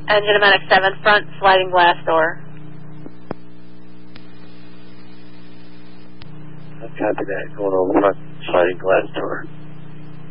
Engine Medic 7, front sliding glass door. Copy that. Going over front sliding glass door.